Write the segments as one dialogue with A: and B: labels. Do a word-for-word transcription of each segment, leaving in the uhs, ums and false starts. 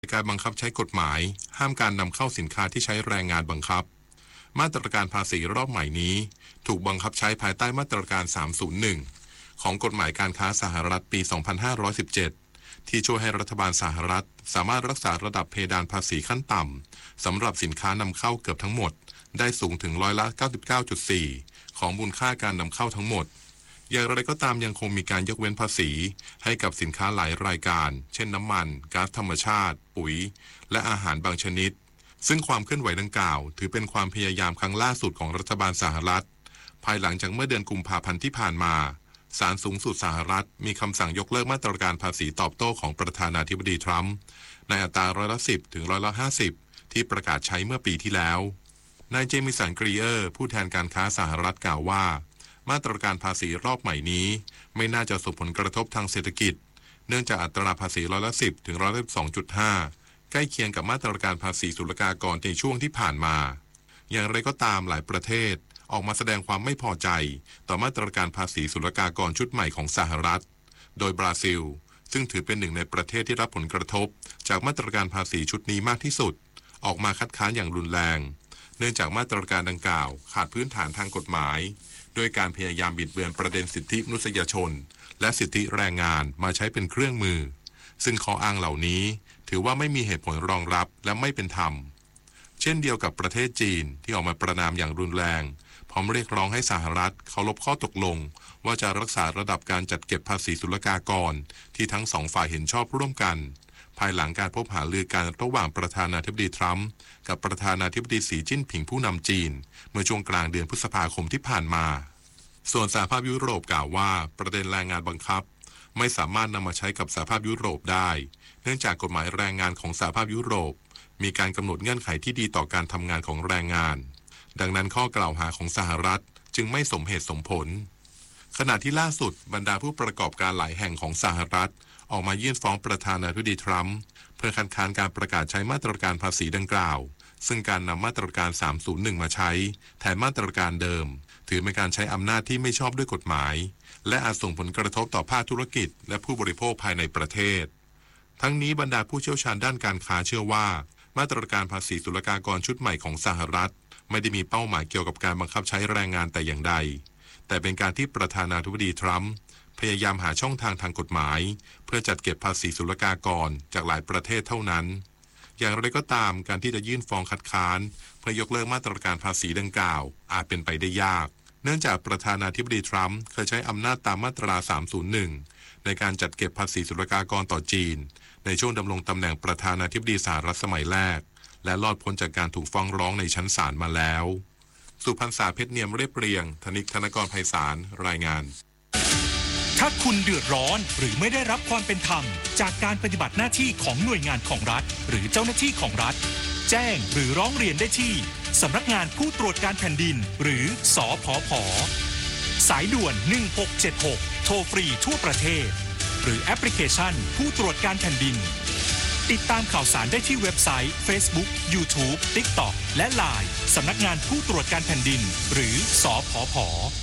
A: การบังคับใช้กฎหมายห้ามการนำเข้าสินค้าที่ใช้แรงงานบังคับมาตรการภาษีรอบใหม่นี้ถูกบังคับใช้ภายใต้มาตรการสามศูนย์หนึ่งของกฎหมายการค้าสหรัฐปีสองพันห้าร้อยสิบเจ็ดที่ช่วยให้รัฐบาลสหรัฐสามารถรักษาระดับเพดานภาษีขั้นต่ำสำหรับสินค้านำเข้าเกือบทั้งหมดได้สูงถึงร้อยละ เก้าสิบเก้าจุดสี่ ของมูลค่าการนำเข้าทั้งหมดอย่างไรก็ตามยังคงมีการยกเว้นภาษีให้กับสินค้าหลายรายการเช่นน้ำมันก๊าซธรรมชาติปุ๋ยและอาหารบางชนิดซึ่งความเคลื่อนไหวดังกล่าวถือเป็นความพยายามครั้งล่าสุดของรัฐบาลสหรัฐภายหลังจากเมื่อเดือนกุมภาพันธ์ที่ผ่านมาศาลสูงสุดสหรัฐมีคำสั่งยกเลิกมาตรการภาษีตอบโต้ของประธานาธิบดีทรัมป์ในอัตราร้อยละสิบถึงร้อยละห้าสิบที่ประกาศใช้เมื่อปีที่แล้วนายเจมิสันกรีเออร์ผู้แทนการค้าสหรัฐกล่าวว่ามาตรการภาษีรอบใหม่นี้ไม่น่าจะส่งผลกระทบทางเศรษฐกิจเนื่องจากอัตราภาษีร้อยละสิบถึงร้อยละสิบสองจุดห้าใกล้เคียงกับมาตรการภาษีศุลกากรในช่วงที่ผ่านมาอย่างไรก็ตามหลายประเทศออกมาแสดงความไม่พอใจต่อมาตรการภาษีศุลกากรชุดใหม่ของสหรัฐโดยบราซิลซึ่งถือเป็นหนึ่งในประเทศที่รับผลกระทบจากมาตรการภาษีชุดนี้มากที่สุดออกมาคัดค้านอย่างรุนแรงเนื่องจากมาตรการดังกล่าวขาดพื้นฐานทางกฎหมายโดยการพยายามบิดเบือนประเด็นสิทธิมนุษยชนและสิทธิแรงงานมาใช้เป็นเครื่องมือซึ่งข้ออ้างเหล่านี้ถือว่าไม่มีเหตุผลรองรับและไม่เป็นธรรมเช่นเดียวกับประเทศจีนที่ออกมาประณามอย่างรุนแรงพร้อมเรียกร้องให้สหรัฐเคารพข้อตกลงว่าจะรักษาระดับการจัดเก็บภาษีศุลกากรที่ทั้งสองฝ่ายเห็นชอบร่วมกันภายหลังการพบหารือกันระหว่างประธานาธิบดีทรัมป์กับประธานาธิบดีสีจิ้นผิงผู้นำจีนเมื่อช่วงกลางเดือนพฤษภาคมที่ผ่านมาส่วนสหภาพยุโรปกล่าวว่าประเด็นแรงงานบังคับไม่สามารถนำมาใช้กับสหภาพยุโรปได้เนื่องจากกฎหมายแรงงานของสหภาพยุโรปมีการกำหนดเงื่อนไขที่ดีต่อการทำงานของแรงงานดังนั้นข้อกล่าวหาของสหรัฐจึงไม่สมเหตุสมผลขณะที่ล่าสุดบรรดาผู้ประกอบการหลายแห่งของสหรัฐออกมายื่นฟ้องประธานาธิบดีทรัมป์เพื่อคัดค้านการประกาศใช้มาตรการภาษีดังกล่าวซึ่งการนำมาตรการสามศูนย์หนึ่งมาใช้แทนมาตรการเดิมถือเป็นการใช้อำนาจที่ไม่ชอบด้วยกฎหมายและอาจส่งผลกระทบต่อภาคธุรกิจและผู้บริโภคภายในประเทศทั้งนี้บรรดาผู้เชี่ยวชาญด้านการค้าเชื่อว่ามาตรการภาษีศุลกากรชุดใหม่ของสหรัฐไม่ได้มีเป้าหมายเกี่ยวกับการบังคับใช้แรงงานแต่อย่างใดแต่เป็นการที่ประธานาธิบดีทรัมป์พยายามหาช่องทางทางกฎหมายเพื่อจัดเก็บภาษีศุลกากรจากหลายประเทศเท่านั้นอย่างไรก็ตามการที่จะยื่นฟ้องคัดค้านเพื่อยกเลิกมาตรการภาษีดังกล่าวอาจเป็นไปได้ยากเนื่องจากประธานาธิบดีทรัมป์เคยใช้อำนาจตามมาตราสามศูนย์หนึ่งในการจัดเก็บภาษีศุลกากรต่อจีนในช่วงดำรงตำแหน่งประธานาธิบดีสหรัฐสมัยแรกและรอดพ้นจากการถูกฟ้องร้องในชั้นศาลมาแล้วสุพรรณษาเพชรเนียมเรียบเรียงธนิกธนกรไพศาลรายงาน
B: ถ้าคุณเดือดร้อนหรือไม่ได้รับความเป็นธรรมจากการปฏิบัติหน้าที่ของหน่วยงานของรัฐหรือเจ้าหน้าที่ของรัฐแจ้งหรือร้องเรียนได้ที่สำนักงานผู้ตรวจการแผ่นดินหรือสผผ.สายด่วนหนึ่งหกเจ็ดหกโทรฟรีทั่วประเทศหรือแอปพลิเคชันผู้ตรวจการแผ่นดินติดตามข่าวสารได้ที่เว็บไซต์ Facebook YouTube TikTok และ ไลน์ สำนักงานผู้ตรวจการแผ่นดินหรือสผผ.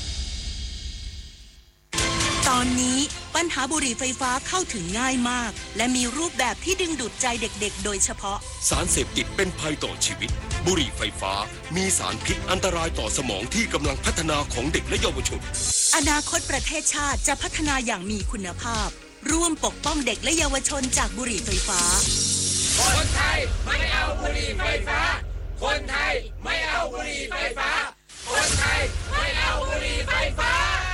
C: ตอนนี้ปัญหาบุหรี่ไฟฟ้าเข้าถึงง่ายมากและมีรูปแบบที่ดึงดูดใจเด็กๆโดยเฉพาะ
D: สารเสพติดเป็นภัยต่อชีวิตบุหรี่ไฟฟ้ามีสารพิษอันตรายต่อสมองที่กำลังพัฒนาของเด็กและเยาวชน
C: อนาคตประเทศชาติจะพัฒนาอย่างมีคุณภาพร่วมปกป้องเด็กและเยาวชนจากบุหรี่ไฟฟ้า
E: คนไทยไม่เอาบุหรี่ไฟฟ้าคนไทยไม่เอาบุหรี่ไฟฟ้าคนไทยไม่เอาบุหรี่ไฟฟ้า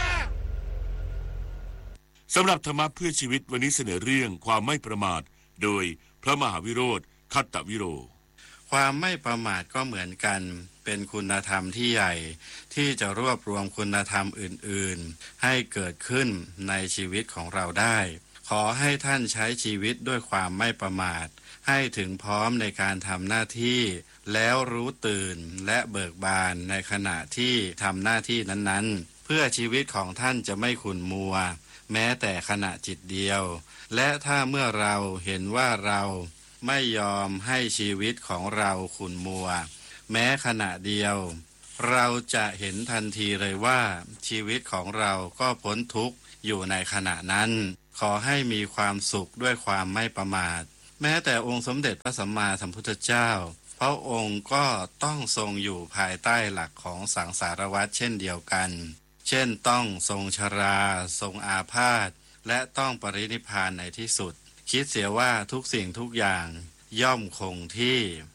F: สำหรับธรรมะเพื่อชีวิตวันนี้เสนอเรื่องความไม่ประมาทโดยพระมหาวิโรธคัตตวิโร
G: ความไม่ประมาทก็เหมือนกันเป็นคุณธรรมที่ใหญ่ที่จะรวบรวมคุณธรรมอื่นๆให้เกิดขึ้นในชีวิตของเราได้ขอให้ท่านใช้ชีวิตด้วยความไม่ประมาทให้ถึงพร้อมในการทำหน้าที่แล้วรู้ตื่นและเบิกบานในขณะที่ทำหน้าที่นั้นๆเพื่อชีวิตของท่านจะไม่ขุ่นมัวแม้แต่ขณะจิตเดียวและถ้าเมื่อเราเห็นว่าเราไม่ยอมให้ชีวิตของเราขุ่นมัวแม้ขณะเดียวเราจะเห็นทันทีเลยว่าชีวิตของเราก็พ้นทุกข์อยู่ในขณะนั้นขอให้มีความสุขด้วยความไม่ประมาทแม้แต่องค์สมเด็จพระสัมมาสัมพุทธเจ้าพระองค์ก็ต้องทรงอยู่ภายใต้หลักของสังสารวัฏเช่นเดียวกันเช่นต้องทรงชราทรงอาพาธและต้องปรินิพพานในที่สุดคิดเสียว่าทุกสิ่งทุกอย่างย่อมคงที่